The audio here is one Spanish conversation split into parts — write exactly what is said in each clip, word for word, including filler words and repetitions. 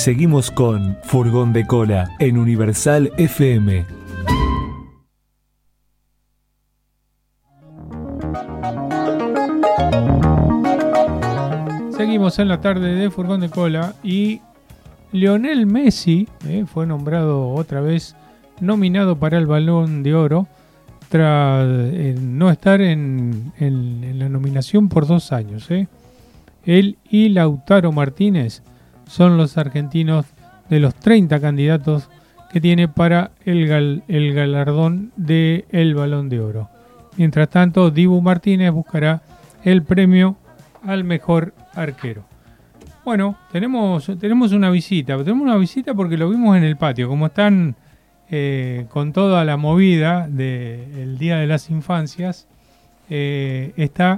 Seguimos con Furgón de Cola en Universal F M. Seguimos en la tarde de Furgón de Cola y Lionel Messi eh, fue nombrado otra vez nominado para el Balón de Oro tras eh, no estar en, en, en la nominación por dos años. Eh. Él y Lautaro Martínez son los argentinos de los treinta candidatos que tiene para el, gal, el galardón del Balón de Oro. Mientras tanto, Dibu Martínez buscará el premio al mejor arquero. Bueno, tenemos, tenemos una visita. Tenemos una visita porque lo vimos en el patio. Como están eh, con toda la movida del Día de las Infancias, eh, está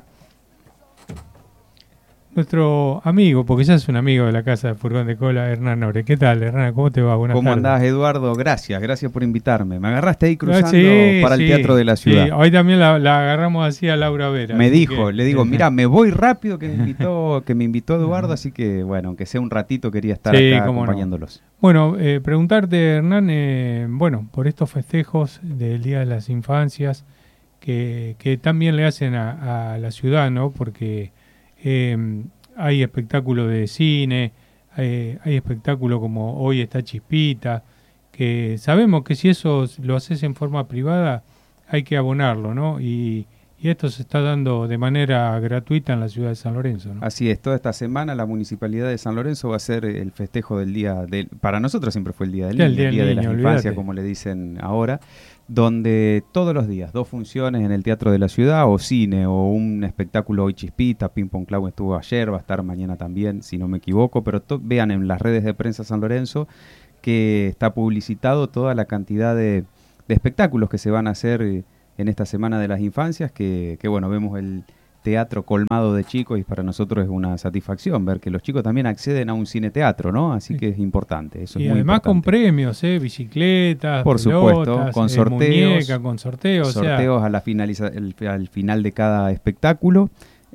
nuestro amigo, porque ya es un amigo de la casa de Furgón de Cola, Hernán Nore. ¿Qué tal, Hernán? ¿Cómo te va? Buenas ¿Cómo tardes. andás, Eduardo? Gracias, gracias por invitarme. Me agarraste ahí cruzando sí, para sí, el Teatro de la Ciudad. Sí. Hoy también la, la agarramos así a Laura Vera. Me dijo, que, le digo, mira, me voy rápido que me invitó, que me invitó Eduardo, así que bueno, aunque sea un ratito quería estar sí, acá cómo acompañándolos. No. Bueno, eh, preguntarte, Hernán, eh, bueno, por estos festejos del Día de las Infancias que, que también le hacen a, a la ciudad, ¿no? Porque eh, hay espectáculo de cine, hay, hay espectáculo como hoy está Chispita, que sabemos que si eso lo haces en forma privada hay que abonarlo, ¿no? Y, y esto se está dando de manera gratuita en la ciudad de San Lorenzo, ¿no? Así es, toda esta semana la Municipalidad de San Lorenzo va a hacer el festejo del día del... Para nosotros siempre fue el Día del Niño, el Día, el día del de niño, la Infancia, olvídate. como le dicen ahora, donde todos los días, dos funciones en el Teatro de la Ciudad, o cine, o un espectáculo hoy Chispita, Ping Pong Clau estuvo ayer, va a estar mañana también, si no me equivoco, pero to- vean en las redes de prensa San Lorenzo que está publicitado toda la cantidad de, de espectáculos que se van a hacer eh, en esta Semana de las Infancias, que, que bueno, vemos el teatro colmado de chicos y para nosotros es una satisfacción ver que los chicos también acceden a un cine teatro, ¿no? Así que es importante, eso y es muy además importante. con premios, ¿eh? Bicicletas, por pelotas, supuesto, con eh, sorteos, muñeca, con sorteos, sorteos o sea, a la finaliza, el, al final de cada espectáculo,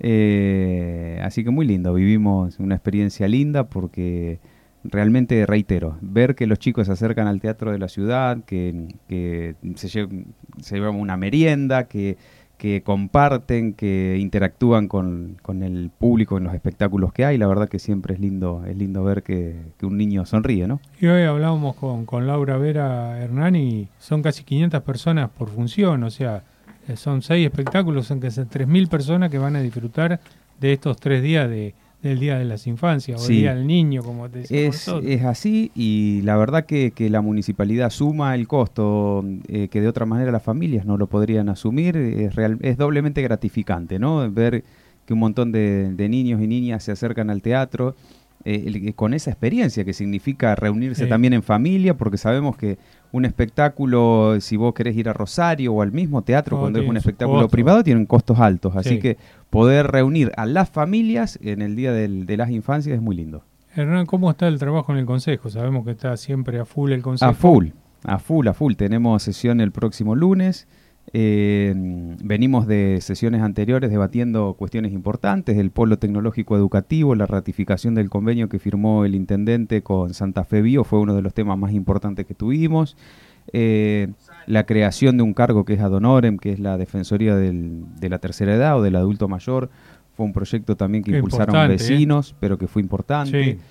eh, así que muy lindo, vivimos una experiencia linda porque realmente, reitero, ver que los chicos se acercan al Teatro de la Ciudad, que, que se, lle- se llevan una merienda, que que comparten, que interactúan con, con el público en los espectáculos que hay. La verdad que siempre es lindo es lindo ver que, que un niño sonríe, ¿no? Y hoy hablábamos con, con Laura Vera Hernán y son casi quinientas personas por función, o sea, eh, son seis espectáculos, son que son tres mil personas que van a disfrutar de estos tres días de, del Día de las Infancias, o Sí. el Día del Niño, como te decíamos Es, nosotros. es así, y la verdad que, que la municipalidad suma el costo eh, que de otra manera las familias no lo podrían asumir. Es, real, es doblemente gratificante, ¿no? Ver que un montón de, de niños y niñas se acercan al teatro eh, el- con esa experiencia que significa reunirse Sí. también en familia, porque sabemos que un espectáculo, si vos querés ir a Rosario o al mismo teatro, No, cuando es tiene un su espectáculo costo. privado, tienen costos altos. Así Sí. que poder reunir a las familias en el Día del- de las Infancias es muy lindo. Hernán, ¿cómo está el trabajo en el Consejo? Sabemos que está siempre a full el Consejo. A full, a full, a full. Tenemos sesión el próximo lunes. Eh, venimos de sesiones anteriores debatiendo cuestiones importantes, el polo tecnológico educativo, la ratificación del convenio que firmó el intendente con Santa Fe Bio fue uno de los temas más importantes que tuvimos. Eh, la creación de un cargo que es ad honorem, que es la Defensoría del, de la Tercera Edad o del Adulto Mayor, fue un proyecto también que Qué impulsaron importante, vecinos, pero que fue importante. Sí.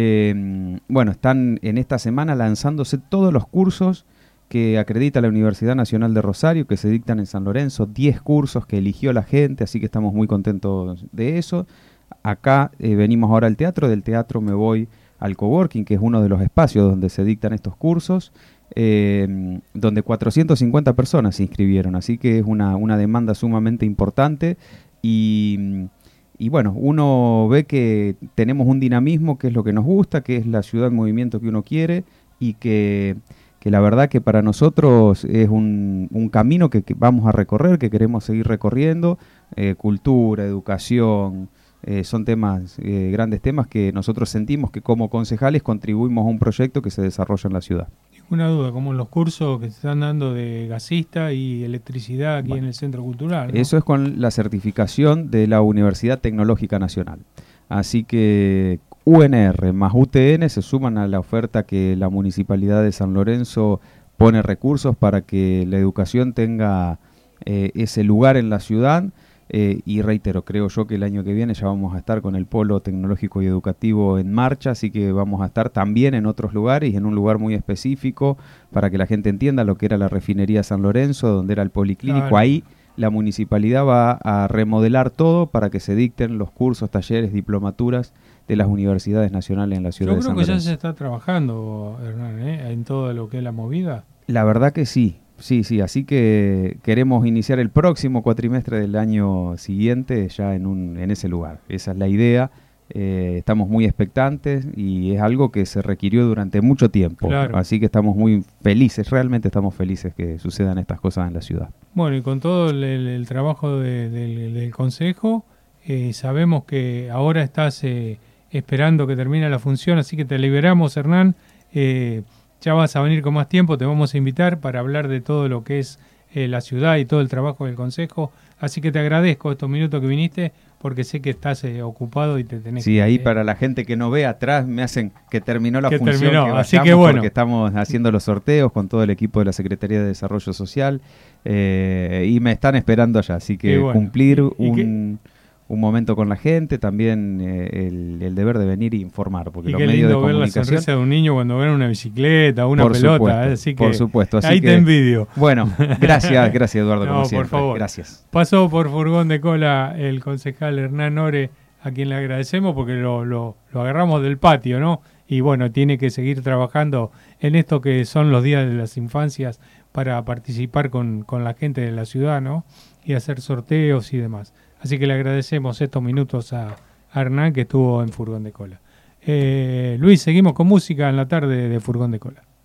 Eh, bueno, están en esta semana lanzándose todos los cursos que acredita la Universidad Nacional de Rosario, que se dictan en San Lorenzo, diez cursos que eligió la gente, así que estamos muy contentos de eso. Acá eh, venimos ahora al teatro, del teatro me voy al coworking, que es uno de los espacios donde se dictan estos cursos, eh, donde cuatrocientas cincuenta personas se inscribieron, así que es una, una demanda sumamente importante y... Y bueno, uno ve que tenemos un dinamismo que es lo que nos gusta, que es la ciudad en movimiento que uno quiere y que, que la verdad que para nosotros es un, un camino que, que vamos a recorrer, que queremos seguir recorriendo. Eh, cultura, educación, eh, son temas, eh, grandes temas que nosotros sentimos que como concejales contribuimos a un proyecto que se desarrolla en la ciudad. Ninguna duda, como los cursos que se están dando de gasista y electricidad aquí Bueno, en el Centro Cultural, ¿no? Eso es con la certificación de la Universidad Tecnológica Nacional. Así que U N R más U T N se suman a la oferta que la Municipalidad de San Lorenzo pone recursos para que la educación tenga eh, ese lugar en la ciudad. Eh, y reitero, creo yo que el año que viene ya vamos a estar con el polo tecnológico y educativo en marcha, así que vamos a estar también en otros lugares y en un lugar muy específico para que la gente entienda lo que era la refinería San Lorenzo, donde era el policlínico. Claro. Ahí la municipalidad va a remodelar todo para que se dicten los cursos, talleres, diplomaturas de las universidades nacionales en la ciudad de San Lorenzo. Yo creo que ya se está trabajando, Hernán, ¿eh? en todo lo que es la movida. La verdad que sí. Sí, sí, así que queremos iniciar el próximo cuatrimestre del año siguiente ya en, un, en ese lugar. Esa es la idea. Eh, estamos muy expectantes y es algo que se requirió durante mucho tiempo. Claro. Así que estamos muy felices, realmente estamos felices que sucedan estas cosas en la ciudad. Bueno, y con todo el, el trabajo de, del, del Consejo, eh, sabemos que ahora estás eh, esperando que termine la función, así que te liberamos, Hernán. Eh, Ya vas a venir con más tiempo, te vamos a invitar para hablar de todo lo que es eh, la ciudad y todo el trabajo del Consejo. Así que te agradezco estos minutos que viniste, porque sé que estás eh, ocupado y te tenés sí, que... Sí, ahí eh, para la gente que no ve atrás, me hacen que terminó la que función, terminó. Que vayamos, así que bueno, porque estamos haciendo los sorteos con todo el equipo de la Secretaría de Desarrollo Social eh, y me están esperando allá. Así que bueno, cumplir y, y un... Que... un momento con la gente, también eh, el, el deber de venir e informar, porque y los qué medios de lindo ver comunicación... la sonrisa de un niño cuando ven una bicicleta, una por pelota, supuesto, eh, así que por supuesto, así ahí que, te envidio. Bueno, gracias, gracias Eduardo, no, como por siempre. favor. Gracias. Pasó por Furgón de Cola el concejal Hernán Nore, a quien le agradecemos porque lo, lo, lo agarramos del patio, ¿no? Y bueno, tiene que seguir trabajando en esto que son los días de las infancias para participar con, con la gente de la ciudad, ¿no? Y hacer sorteos y demás. Así que le agradecemos estos minutos a, a Hernán, que estuvo en Furgón de Cola. Eh, Luis, seguimos con música en la tarde de Furgón de Cola.